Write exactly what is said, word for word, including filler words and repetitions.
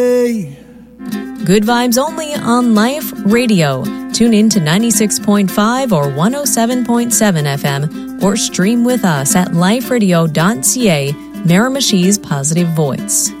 Good vibes only on Life Radio. Tune in to ninety-six point five or one oh seven point seven F M or stream with us at life radio dot c a, Miramichi's Positive Voice.